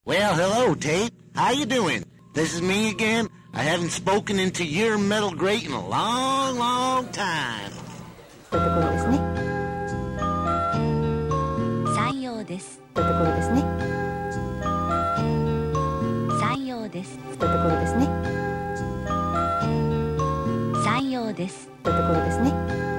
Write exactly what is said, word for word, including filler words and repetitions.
Well, hello, Tate. How you doing? This is me again. I haven't spoken into your metal grate in a long, long time. というところですね。 山陽です。 というところですね。 山陽です。 というところですね。 山陽です。 というところですね。